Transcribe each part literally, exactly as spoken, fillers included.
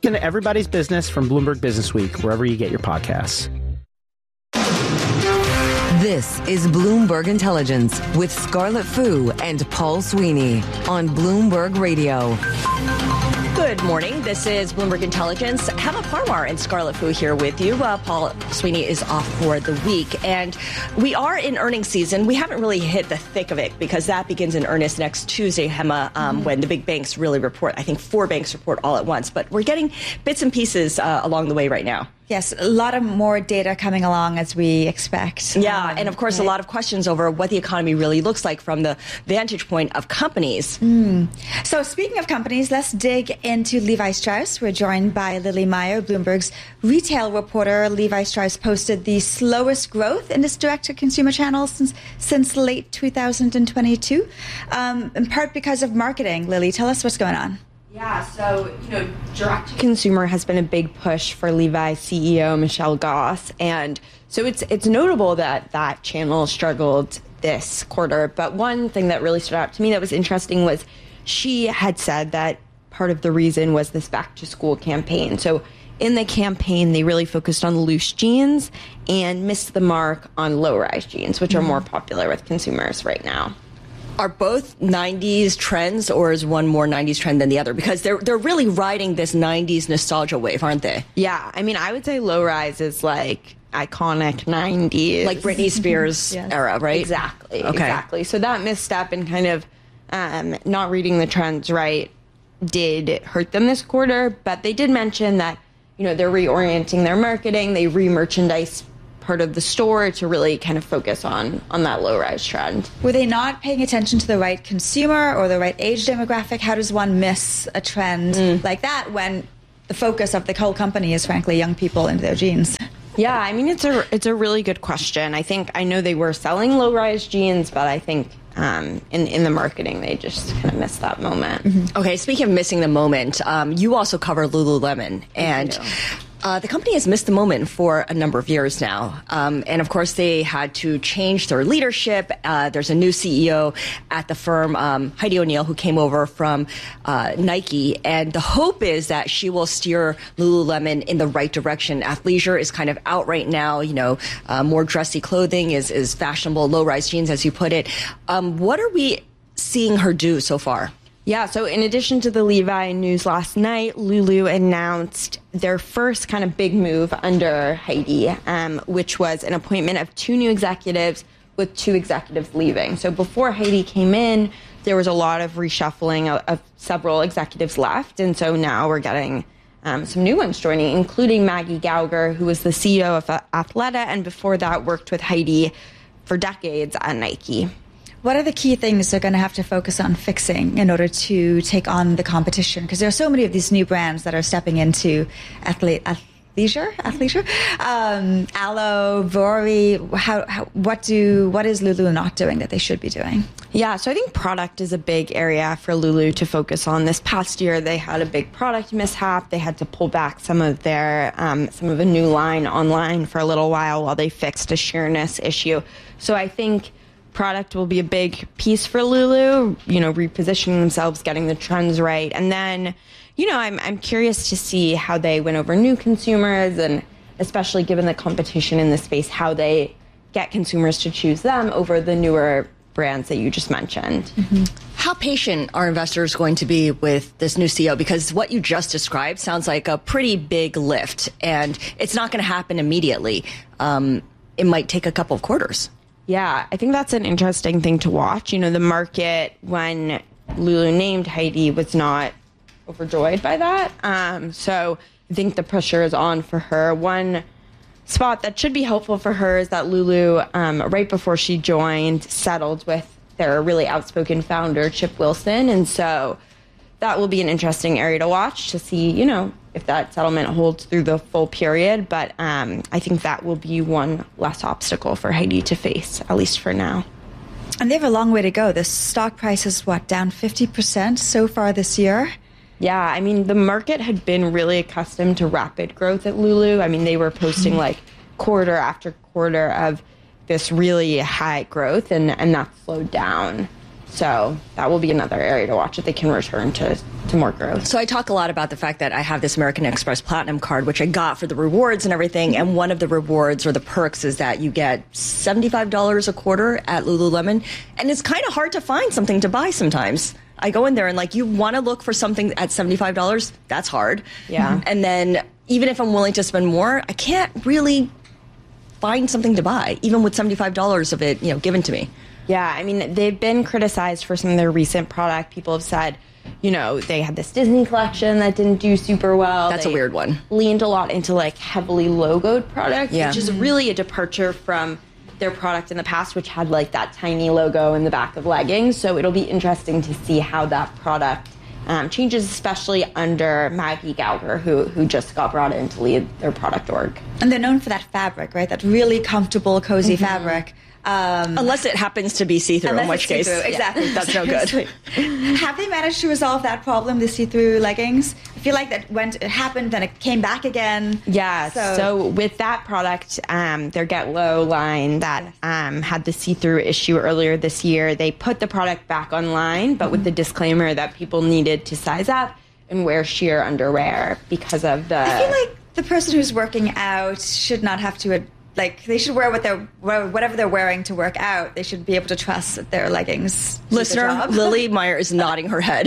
Into Everybody's Business from Bloomberg Business Week, wherever you get your podcasts. This is Bloomberg Intelligence with Scarlett Fu and Paul Sweeney on Bloomberg Radio. Good morning. This is Bloomberg Intelligence. Hema Parmar and Scarlett Fu here with you. Uh, Paul Sweeney is off for the week, and we are in earnings season. We haven't really hit the thick of it because that begins in earnest next Tuesday, Hema, um, mm-hmm. when the big banks really report. I think four banks report all at once, but we're getting bits and pieces uh, along the way right now. Yes, a lot of more data coming along as we expect. Yeah, um, and of course, right. a lot of questions over what the economy really looks like from the vantage point of companies. Mm. So speaking of companies, let's dig into Levi Strauss. We're joined by Lily Meyer, Bloomberg's retail reporter. Levi Strauss posted the slowest growth in its direct-to-consumer channel since, since late two thousand twenty-two, um, in part because of marketing. Lily, tell us what's going on. Yeah, so, you know, direct-to-consumer has been a big push for Levi's C E O, Michelle Goss. And so it's it's notable that that channel struggled this quarter. But one thing that really stood out to me that was interesting was she had said that part of the reason was this back-to-school campaign. So in the campaign, they really focused on loose jeans and missed the mark on low-rise jeans, which are more popular with consumers right now. Are both nineties trends, or is one more nineties trend than the other? Because they're they're really riding this nineties nostalgia wave, aren't they? Yeah, I mean, I would say low rise is like iconic nineties, like Britney Spears yes. era, right? Exactly, okay. exactly. So that misstep and kind of um, not reading the trends right did hurt them this quarter. But they did mention that, you know, they're reorienting their marketing, they re-merchandise part of the store to really kind of focus on on that low-rise trend. Were they not paying attention to the right consumer or the right age demographic? How does one miss a trend mm. like that when the focus of the whole company is, frankly, young people into their jeans? Yeah, I mean, it's a it's a really good question. I think I know they were selling low-rise jeans, but I think um, in in the marketing they just kind of missed that moment. Mm-hmm. Okay, speaking of missing the moment, um, you also cover Lululemon, and Uh, the company has missed the moment for a number of years now. Um, and, of course, they had to change their leadership. Uh, there's a new C E O at the firm, um, Heidi O'Neill, who came over from uh, Nike. And the hope is that she will steer Lululemon in the right direction. Athleisure is kind of out right now. You know, uh, more dressy clothing is, is fashionable, low-rise jeans, as you put it. Um, what are we seeing her do so far? Yeah, so in addition to the Levi news last night, Lulu announced their first kind of big move under Heidi, um, which was an appointment of two new executives with two executives leaving. So before Heidi came in, there was a lot of reshuffling of, of several executives left. And so now we're getting um, some new ones joining, including Maggie Gauger, who was the C E O of Athleta, and before that worked with Heidi for decades at Nike. What are the key things they're going to have to focus on fixing in order to take on the competition? Because there are so many of these new brands that are stepping into athlete, athleisure, athleisure, um, Alo, Vori. How, how, what do, what is Lulu not doing that they should be doing? Yeah, so I think product is a big area for Lulu to focus on. This past year, they had a big product mishap. They had to pull back some of their, um, some of a new line online for a little while while they fixed a sheerness issue. So I think product will be a big piece for Lulu, you know, repositioning themselves, getting the trends right. And then, you know, I'm I'm curious to see how they win over new consumers, and especially given the competition in the space, how they get consumers to choose them over the newer brands that you just mentioned. Mm-hmm. How patient are investors going to be with this new C E O? Because what you just described sounds like a pretty big lift, and it's not going to happen immediately. Um, it might take a couple of quarters. Yeah, I think that's an interesting thing to watch. You know, the market, when Lulu named Heidi, was not overjoyed by that. Um, so I think the pressure is on for her. One spot that should be helpful for her is that Lulu, um, right before she joined, settled with their really outspoken founder, Chip Wilson. And so that will be an interesting area to watch to see, you know, if that settlement holds through the full period. But um, I think that will be one less obstacle for Heidi to face, at least for now. And they have a long way to go. The stock price is, what, down fifty percent so far this year? Yeah, I mean, the market had been really accustomed to rapid growth at Lulu. I mean, they were posting like quarter after quarter of this really high growth, and, and that slowed down. So that will be another area to watch if they can return to, to more growth. So I talk a lot about the fact that I have this American Express Platinum card, which I got for the rewards and everything. And one of the rewards or the perks is that you get seventy-five dollars a quarter at Lululemon. And it's kind of hard to find something to buy sometimes. I go in there and like, you want to look for something at seventy-five dollars. That's hard. Yeah. And then even if I'm willing to spend more, I can't really find something to buy, even with seventy-five dollars of it, you know, given to me. Yeah, I mean, they've been criticized for some of their recent product. People have said, you know, they had this Disney collection that didn't do super well. That's they a weird one. Leaned a lot into like heavily logoed product, yeah. which is really a departure from their product in the past, which had like that tiny logo in the back of leggings. So it'll be interesting to see how that product um, changes, especially under Maggie Gauger, who who just got brought in to lead their product org. And they're known for that fabric, right? That really comfortable, cozy mm-hmm. fabric. Um, Unless it happens to be see-through, in which case, exactly, yeah, that's no good. Have they managed to resolve that problem, the see-through leggings? I feel like that went, it happened, then it came back again. Yeah, so, so with that product, um, their Get Low line that um, had the see-through issue earlier this year, they put the product back online, but mm-hmm. with the disclaimer that people needed to size up and wear sheer underwear because of the... I feel like the person who's working out should not have to... Like, they should wear what they're, whatever they're wearing to work out. They should be able to trust that their leggings do Listener, the job. Lily Meyer is nodding her head.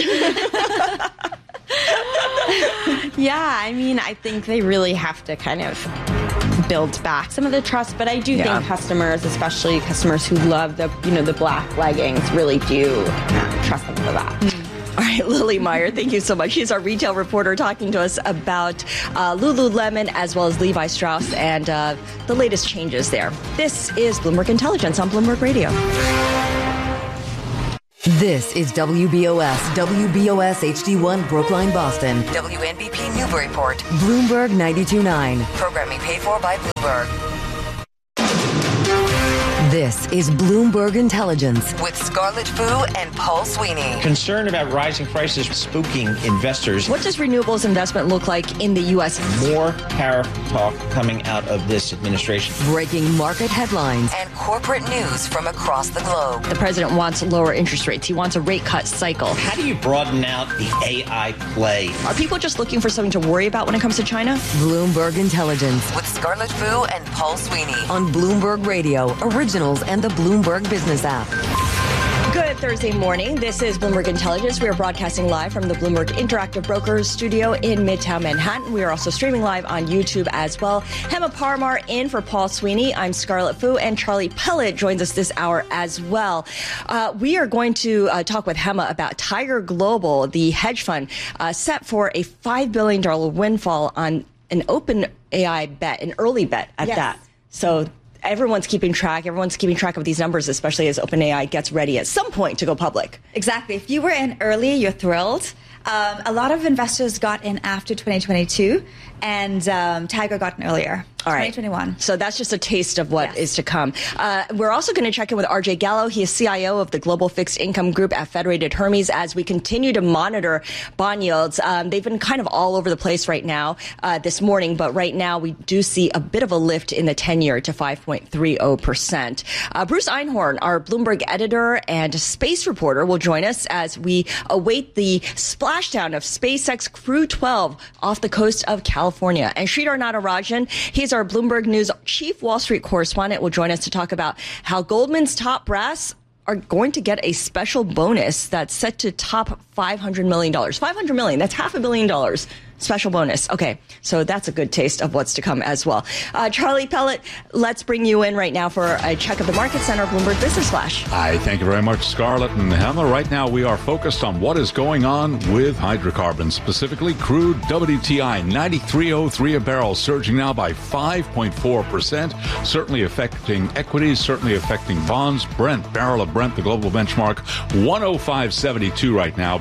Yeah, I mean, I think they really have to kind of build back some of the trust, but I do yeah. think customers, especially customers who love the, you know, the black leggings, really do um, trust them for that. Mm. All right, Lily Meyer, thank you so much. She's our retail reporter talking to us about uh, Lululemon as well as Levi Strauss and uh, the latest changes there. This is Bloomberg Intelligence on Bloomberg Radio. This is W B O S, W B O S H D one Brookline, Boston. W N B P Newburyport, Bloomberg ninety-two point nine. Programming paid for by Bloomberg. This is Bloomberg Intelligence with Scarlett Fu and Paul Sweeney. Concern about rising prices spooking investors. What does renewables investment look like in the U S? More tariff talk coming out of this administration. Breaking market headlines and corporate news from across the globe. The president wants lower interest rates. He wants a rate cut cycle. How do you broaden out the A I play? Are people just looking for something to worry about when it comes to China? Bloomberg Intelligence with Scarlett Fu and Paul Sweeney on Bloomberg Radio, originals and the Bloomberg Business app. Good Thursday morning. This is Bloomberg Intelligence. We are broadcasting live from the Bloomberg Interactive Brokers studio in Midtown Manhattan. We are also streaming live on YouTube as well. Hema Parmar in for Paul Sweeney. I'm Scarlett Fu, and Charlie Pellet joins us this hour as well. Uh, we are going to uh, talk with Hema about Tiger Global, the hedge fund, uh, set for a five billion dollars windfall on an open A I bet, an early bet at yes. that. So everyone's keeping track. Everyone's keeping track of these numbers, especially as OpenAI gets ready at some point to go public. Exactly. If you were in early, you're thrilled. Um, a lot of investors got in after twenty twenty-two, and um, Tiger got in earlier. All right. twenty twenty-one. So that's just a taste of what yes. is to come. Uh, we're also going to check in with R J Gallo. He is C I O of the Global Fixed Income Group at Federated Hermes as we continue to monitor bond yields. Um, they've been kind of all over the place right now uh, this morning, but right now we do see a bit of a lift in the ten-year to five point three zero percent. Uh, Bruce Einhorn, our Bloomberg editor and space reporter, will join us as we await the splashdown of SpaceX Crew twelve off the coast of California. And Sridhar Natarajan, he's our Bloomberg News chief Wall Street correspondent, will join us to talk about how Goldman's top brass are going to get a special bonus that's set to top five hundred million dollars. five hundred million dollars, that's half a billion dollars. Special bonus. Okay, so that's a good taste of what's to come as well. Uh, Charlie Pellet, let's bring you in right now for a check of the market center, Bloomberg Business Flash. Hi, thank you very much, Scarlett and Hema. Right now, we are focused on what is going on with hydrocarbons, specifically crude W T I, ninety-three oh three a barrel, surging now by five point four percent, certainly affecting equities, certainly affecting bonds. Brent, barrel of Brent, the global benchmark, one oh five seventy-two right now.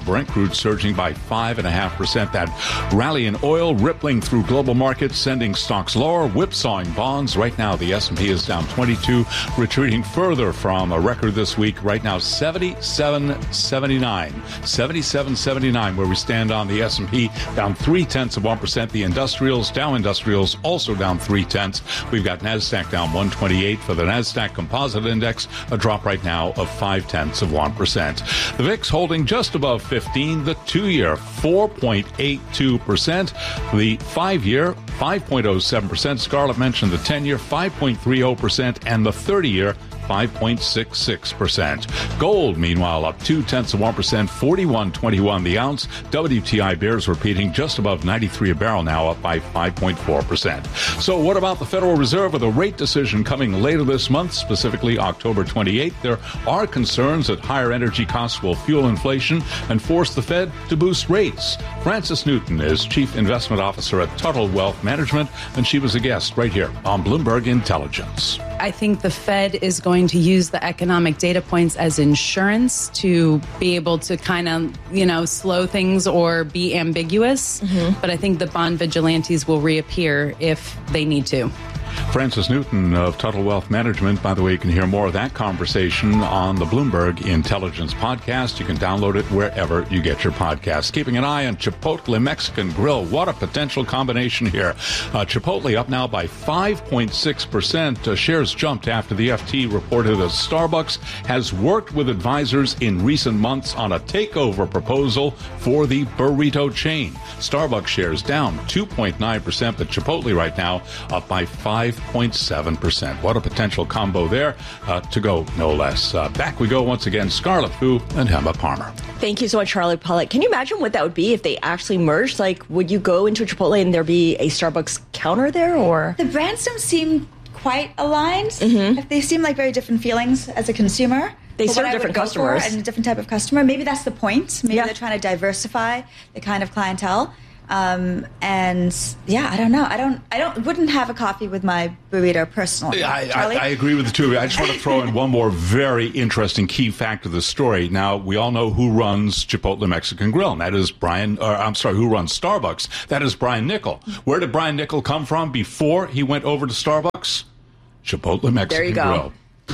Brent crude surging by five point five percent. That rally in oil rippling through global markets, sending stocks lower, whipsawing bonds. Right now, the S and P is down twenty-two, retreating further from a record this week. Right now, seventy-seven seventy-nine. seventy-seven seventy-nine, where we stand on the S and P, down three-tenths of one percent. The industrials, Dow Industrials, also down three-tenths. We've got NASDAQ down one twenty-eight for the NASDAQ Composite Index, a drop right now of five-tenths of one percent. The V I X holding just above fifteen, the two-year four point eight two percent, the five-year five point oh seven percent. Scarlett mentioned the ten-year five point three oh percent, and the thirty-year five point six six percent. Gold, meanwhile, up two-tenths of one percent, forty-one twenty-one the ounce. W T I bears repeating just above ninety-three a barrel now, up by five point four percent. So what about the Federal Reserve with a rate decision coming later this month, specifically October twenty-eighth? There are concerns that higher energy costs will fuel inflation and force the Fed to boost rates. Frances Newton is Chief Investment Officer at Tuttle Wealth Management, and she was a guest right here on Bloomberg Intelligence. I think the Fed is going to use the economic data points as insurance to be able to kind of, you know, slow things or be ambiguous. Mm-hmm. But I think the bond vigilantes will reappear if they need to. Frances Newton of Tuttle Wealth Management. By the way, you can hear more of that conversation on the Bloomberg Intelligence podcast. You can download it wherever you get your podcasts. Keeping an eye on Chipotle Mexican Grill. What a potential combination here. Uh, Chipotle up now by five point six percent. Uh, shares jumped after the F T reported that Starbucks has worked with advisors in recent months on a takeover proposal for the burrito chain. Starbucks shares down two point nine percent, but Chipotle right now up by five point seven percent. What a potential combo there uh, to go, no less. Uh, back we go once again. Scarlett Fu and Emma Palmer. Thank you so much, Charlie Pellet. Can you imagine what that would be if they actually merged? Like, would you go into a Chipotle and there be a Starbucks counter there, or? The brands don't seem quite aligned. Mm-hmm. They seem like very different feelings as a consumer. They serve different customers. And a different type of customer. Maybe that's the point. Maybe yeah. they're trying to diversify the kind of clientele. Um, and yeah, I don't know. I don't, I don't, wouldn't have a coffee with my burrito personally. I, I, I agree with the two of you. I just want to throw in one more very interesting key fact of the story. Now, we all know who runs Chipotle Mexican Grill, and that is Brian, or I'm sorry, who runs Starbucks. That is Brian Niccol. Where did Brian Niccol come from before he went over to Starbucks? Chipotle Mexican there you go. Grill.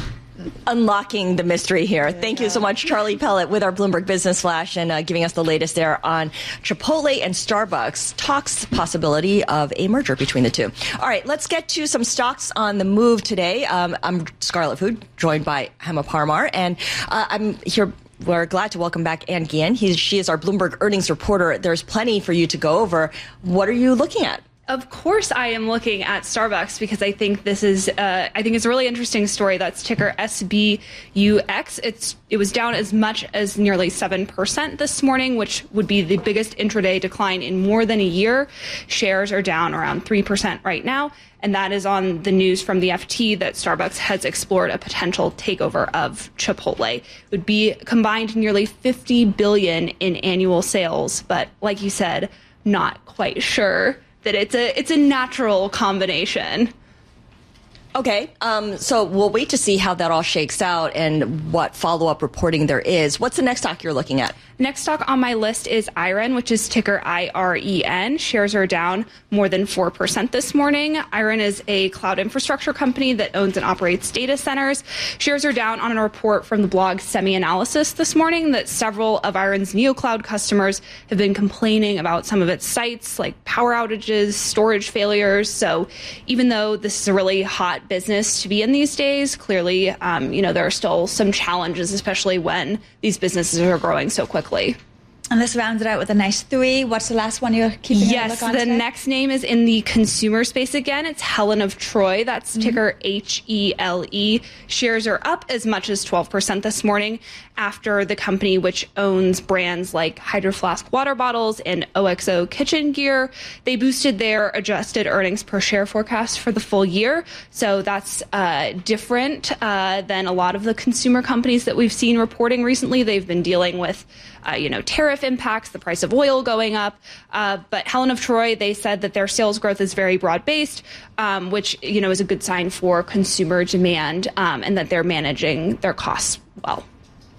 Unlocking the mystery here. Thank you so much, Charlie Pellet, with our Bloomberg Business Flash and uh, giving us the latest there on Chipotle and Starbucks. Talks possibility of a merger between the two. All right, let's get to some stocks on the move today. Um, I'm Scarlett Fu, joined by Hema Parmar, and uh, I'm here. We're glad to welcome back Ann Guillen. He's, she is our Bloomberg earnings reporter. There's plenty for you to go over. What are you looking at? Of course, I am looking at Starbucks because I think this is, uh, I think it's a really interesting story. That's ticker S B U X. It's it was down as much as nearly seven percent this morning, which would be the biggest intraday decline in more than a year. Shares are down around three percent right now, and that is on the news from the F T that Starbucks has explored a potential takeover of Chipotle. It would be combined nearly fifty billion dollars in annual sales, but like you said, not quite sure that it's a it's a natural combination. Okay, um, so we'll wait to see how that all shakes out and what follow-up reporting there is. What's the next stock you're looking at? Next stock on my list is Iren, which is ticker I R E N. Shares are down more than four percent this morning. Iren is a cloud infrastructure company that owns and operates data centers. Shares are down on a report from the blog Semi-Analysis this morning that several of Iren's NeoCloud customers have been complaining about some of its sites, like power outages, storage failures. So even though this is a really hot business to be in these days, clearly, um, you know, there are still some challenges, especially when these businesses are growing so quickly. And this rounds it out with a nice three. What's the last one you're keeping yes, a look on the today? next name is in the consumer space again. It's Helen of Troy. That's mm-hmm. ticker H E L E. Shares are up as much as twelve percent this morning after the company, which owns brands like Hydro Flask water bottles and O X O kitchen gear, they boosted their adjusted earnings per share forecast for the full year. So that's uh, different uh, than a lot of the consumer companies that we've seen reporting recently. They've been dealing with Uh, you know, tariff impacts, the price of oil going up. Uh, but Helen of Troy, they said that their sales growth is very broad-based, um, which, you know, is a good sign for consumer demand um, and that they're managing their costs well.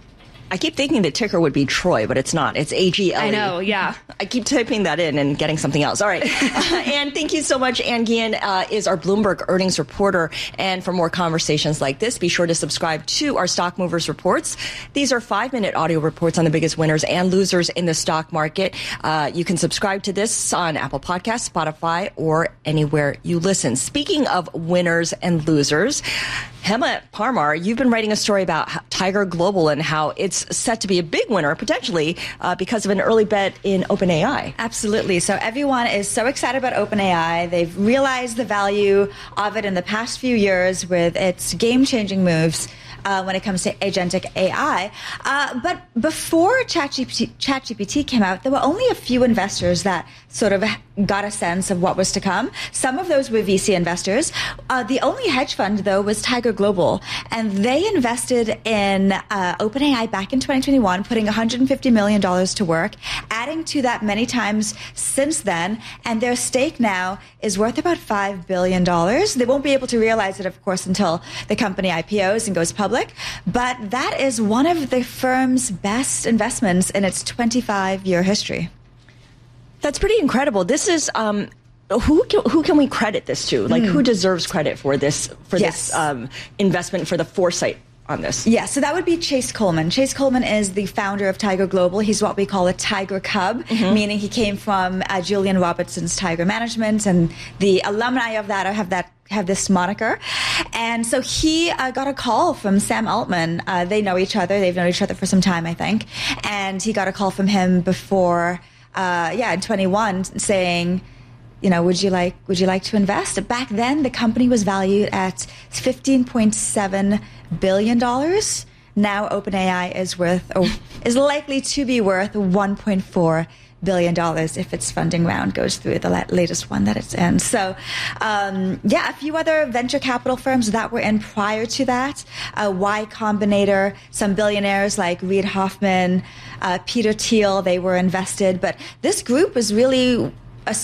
I keep thinking the ticker would be Troy, but it's not. It's A G L E. I know, yeah. I keep typing that in and getting something else. All right. uh, Ann, thank you so much. Ann Guillen uh, is our Bloomberg earnings reporter. And for more conversations like this, be sure to subscribe to our Stock Movers reports. These are five-minute audio reports on the biggest winners and losers in the stock market. Uh, you can subscribe to this on Apple Podcasts, Spotify, or anywhere you listen. Speaking of winners and losers, Hema Parmar, you've been writing a story about Tiger Global and how it's set to be a big winner, potentially, uh, because of an early bet in OpenAI. Absolutely. So everyone is so excited about OpenAI. They've realized the value of it in the past few years with its game-changing moves Uh, when it comes to agentic A I. Uh, but before ChatGPT, ChatGPT came out, there were only a few investors that sort of got a sense of what was to come. Some of those were V C investors. Uh, the only hedge fund, though, was Tiger Global. And they invested in uh, OpenAI back in twenty twenty-one, putting one hundred fifty million dollars to work, adding to that many times since then. And their stake now is worth about five billion dollars. They won't be able to realize it, of course, until the company I P Os and goes public. But that is one of the firm's best investments in its twenty-five year history. That's pretty incredible. This is um, who can, who can we credit this to? Like, mm. who deserves credit for this for yes. this um, investment, for the foresight on this? Yeah, so that would be Chase Coleman. Chase Coleman is the founder of Tiger Global. He's what we call a Tiger Cub, mm-hmm. meaning he came from uh, Julian Robertson's Tiger Management, and the alumni of that have that have this moniker. And so he uh, got a call from Sam Altman. Uh, they know each other. They've known each other for some time, I think. And he got a call from him before, uh, yeah, in twenty-one, saying, you know, would you like would you like to invest? Back then, the company was valued at fifteen point seven billion dollars. Now, OpenAI is worth, or is likely to be worth, one point four billion dollars if its funding round goes through, the latest one that it's in. So, um, yeah, a few other venture capital firms that were in prior to that, uh, Y Combinator, some billionaires like Reid Hoffman, uh, Peter Thiel, they were invested. But this group was really a,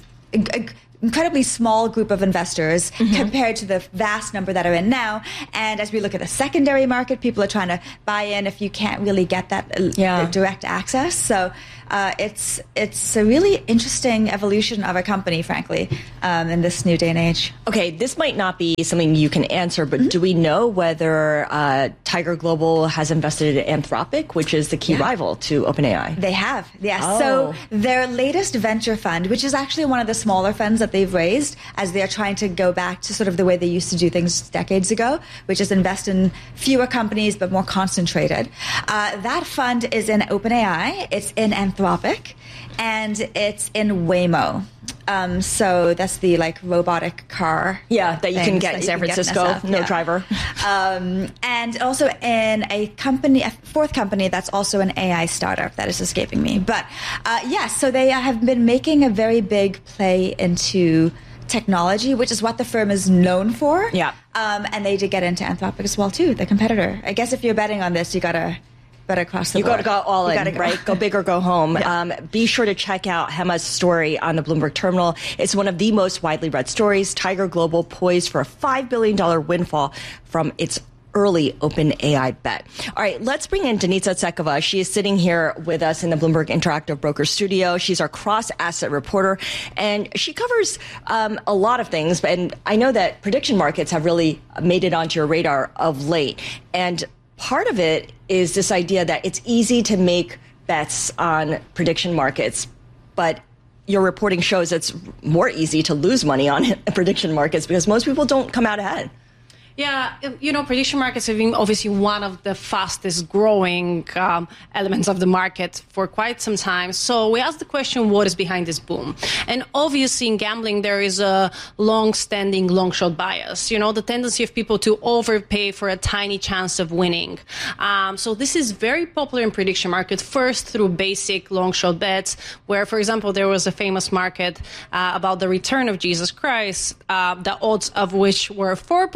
a incredibly small group of investors mm-hmm. compared to the vast number that are in now. And as we look at the secondary market, people are trying to buy in if you can't really get that yeah. direct access. So uh, it's it's a really interesting evolution of a company, frankly, um, in this new day and age. Okay, this might not be something you can answer, but mm-hmm. do we know whether uh, Tiger Global has invested in Anthropic, which is the key yeah. rival to OpenAI? They have, yes. Oh. So their latest venture fund, which is actually one of the smaller funds that they've raised as they're trying to go back to sort of the way they used to do things decades ago, which is invest in fewer companies but more concentrated. Uh, that fund is in OpenAI, it's in Anthropic, and it's in Waymo. Um, so that's the like robotic car. Yeah, that you can get in San Francisco, no yeah. driver. Um, and also in a company, a fourth company that's also an A I startup that is escaping me. But uh, yes, yeah, so they have been making a very big play into technology, which is what the firm is known for. Yeah. Um, and they did get into Anthropic as well too, the competitor. I guess if you're betting on this, you gotta. Better cross the you got to go all you in, go. right? Go big or go home. Yeah. Um, be sure to check out Hema's story on the Bloomberg Terminal. It's one of the most widely read stories. Tiger Global poised for a five billion dollars windfall from its early OpenAI bet. All right, let's bring in Denitsa Tsekova. She is sitting here with us in the Bloomberg Interactive Broker studio. She's our cross-asset reporter, and she covers um, a lot of things. And I know that prediction markets have really made it onto your radar of late. And part of it is this idea that it's easy to make bets on prediction markets, but your reporting shows it's more easy to lose money on prediction markets because most people don't come out ahead. Yeah, you know, prediction markets have been obviously one of the fastest growing um, elements of the market for quite some time. So we asked the question, what is behind this boom? And obviously in gambling, there is a long-standing long-shot bias, you know, the tendency of people to overpay for a tiny chance of winning. Um, so this is very popular in prediction markets, first through basic long-shot bets, where, for example, there was a famous market uh, about the return of Jesus Christ, uh, the odds of which were four percent.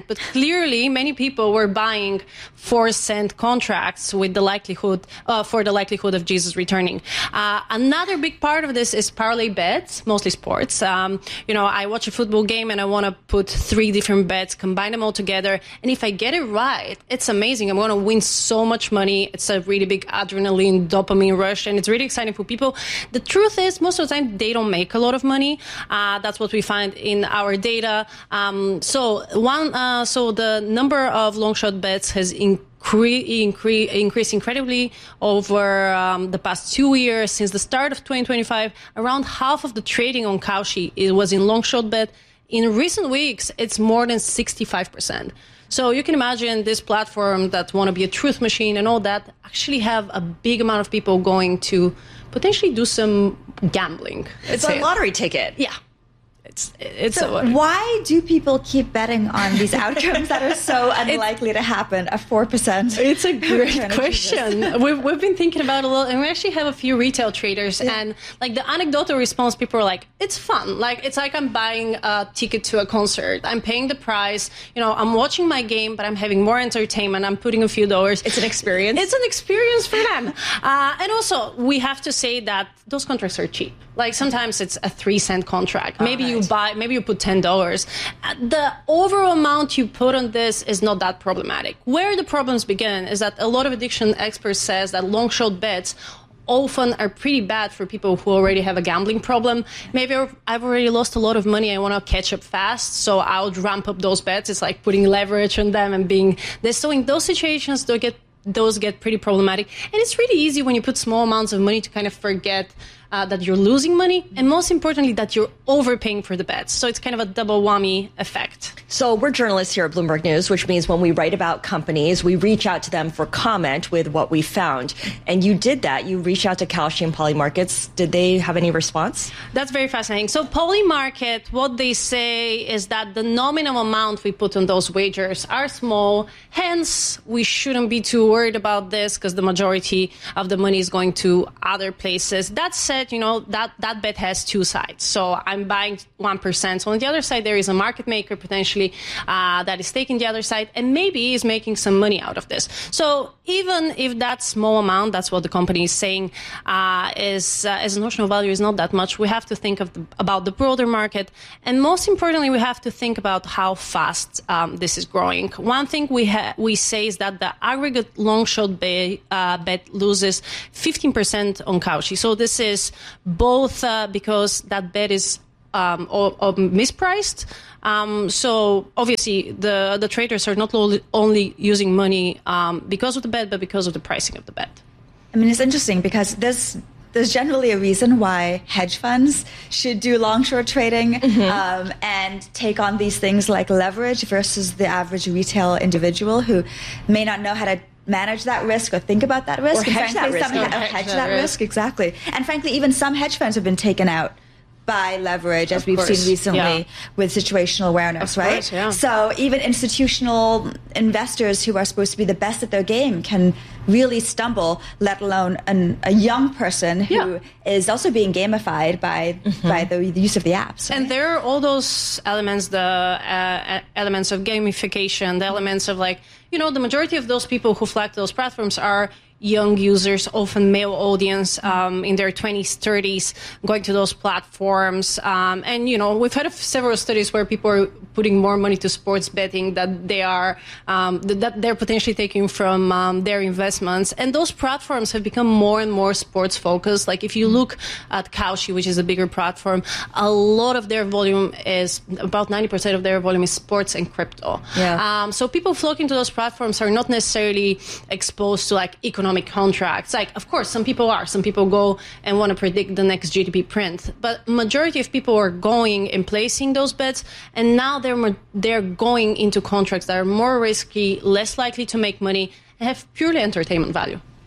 cent. But clearly, many people were buying four cent contracts with the likelihood uh, for the likelihood of Jesus returning. Uh, another big part of this is parlay bets, mostly sports. Um, you know, I watch a football game and I want to put three different bets, combine them all together, and if I get it right, it's amazing. I'm going to win so much money. It's a really big adrenaline, dopamine rush, and it's really exciting for people. The truth is, most of the time, they don't make a lot of money. Uh, that's what we find in our data. Um, so one, uh, so the number of long shot bets has increased. Incre- incre- increased incredibly over um, the past two years. Since the start of twenty twenty-five, around half of the trading on Kalshi it was in long shot bet. In recent weeks, it's more than sixty-five percent. So you can imagine this platform that want to be a truth machine and all that actually have a big amount of people going to potentially do some gambling. It's a lottery ticket. Yeah. It's, it's so a, why do people keep betting on these outcomes that are so unlikely to happen? A four percent. It's a great question. We've we've been thinking about it a lot, and we actually have a few retail traders. Yeah. And like the anecdotal response, people are like, "It's fun. Like it's like I'm buying a ticket to a concert. I'm paying the price. You know, I'm watching my game, but I'm having more entertainment. I'm putting a few dollars. It's an experience. It's an experience for them. Uh, and also, we have to say that those contracts are cheap. Like sometimes it's a three cent contract. Maybe oh, right. you buy, maybe you put ten dollars. The overall amount you put on this is not that problematic. Where the problems begin is that a lot of addiction experts says that long shot bets often are pretty bad for people who already have a gambling problem. Maybe I've already lost a lot of money. I want to catch up fast, so I'll ramp up those bets. It's like putting leverage on them and being this. So in those situations, they'll get those get pretty problematic. And it's really easy when you put small amounts of money to kind of forget uh, that you're losing money, and most importantly, that you're overpaying for the bets. So it's kind of a double whammy effect. So we're journalists here at Bloomberg News, which means when we write about companies, we reach out to them for comment with what we found. And you did that. You reached out to Kalshi and Polymarkets. Did they have any response? That's very fascinating. So Polymarket, what they say is that the nominal amount we put on those wagers are small. Hence, we shouldn't be too worried about this because the majority of the money is going to other places. That said, you know, that, that bet has two sides. So I'm buying one percent. So on the other side, there is a market maker potentially uh, that is taking the other side and maybe is making some money out of this. So even if that small amount, that's what the company is saying, uh, is uh, as a notional value is not that much, we have to think of the, about the broader market. And most importantly, we have to think about how fast um, this is growing. One thing we ha- we say is that the aggregate long shot bet, uh, bet loses fifteen percent on Kalshi. So this is both uh, because that bet is um, or, or mispriced. Um, so obviously the, the traders are not only using money um, because of the bet, but because of the pricing of the bet. I mean, it's interesting because there's there's generally a reason why hedge funds should do long-short trading mm-hmm. um, and take on these things like leverage versus the average retail individual who may not know how to manage that risk or think about that risk. Or and hedge frankly, that risk. Some, Or hedge, hedge that, that risk. risk. Exactly. And frankly, even some hedge funds have been taken out by leverage, as Of we've course. seen recently Yeah. with situational awareness, Of right? course, yeah. So even institutional investors who are supposed to be the best at their game can really stumble, let alone an, a young person who Yeah. is also being gamified by mm-hmm. by the, the use of the apps. Right? And there are all those elements, the uh, elements of gamification, the elements of like, you know, the majority of those people who flag those platforms are young users, often male audience um, in their twenties, thirties, going to those platforms. Um, and, you know, we've had several studies where people are putting more money to sports betting that they are, um, that they're potentially taking from um, their investments. And those platforms have become more and more sports focused. Like if you look at Kalshi, which is a bigger platform, a lot of their volume is, about ninety percent of their volume is sports and crypto. Yeah. Um, so people flocking to those platforms are not necessarily exposed to like economic contracts. Like, of course, some people are. Some people go and want to predict the next G D P print. But majority of people are going and placing those bets, and now they're they're going into contracts that are more risky, less likely to make money, and have purely entertainment value.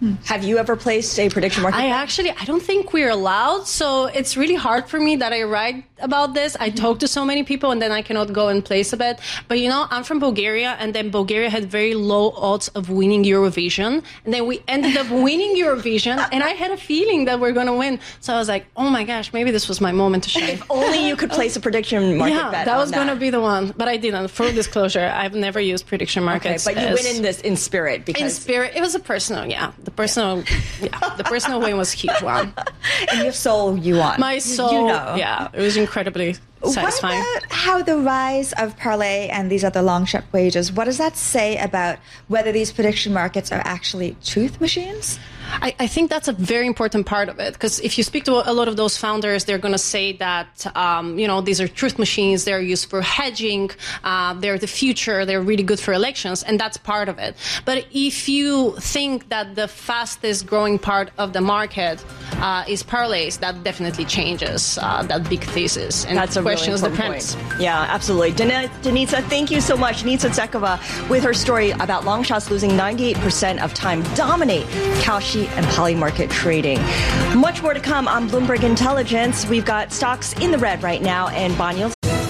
Have you ever placed a prediction market? I actually, I don't think we're allowed. So it's really hard for me that I write about this. I talk to so many people and then I cannot go and place a bet. But you know, I'm from Bulgaria, and then Bulgaria had very low odds of winning Eurovision. And then we ended up winning Eurovision, and I had a feeling that we're going to win. So I was like, oh my gosh, maybe this was my moment to shine. If only you could place a prediction market yeah, bet. that was going to be the one. But I didn't. Full disclosure, I've never used prediction markets. Okay, but you as, win in this in spirit. Because in spirit, it was a personal, yeah. The personal, yeah, the personal win was a huge one. And your soul, you won. My soul, you know. yeah, it was incredibly satisfying. What about how the rise of parlay and these other long shot wagers, what does that say about whether these prediction markets are actually truth machines? I, I think that's a very important part of it, because if you speak to a lot of those founders, they're going to say that, um, you know, these are truth machines, they're used for hedging, uh, they're the future, they're really good for elections, and that's part of it. But if you think that the fastest growing part of the market uh, is parlays, that definitely changes uh, that big thesis and that's a questions really the premise. Point. Yeah, absolutely. Den- Denitsa, thank you so much. Denitsa Zekova with her story about long shots losing ninety-eight percent of time dominate Kalshi and Poly market trading. Much more to come on Bloomberg Intelligence. We've got stocks in the red right now, and bond yields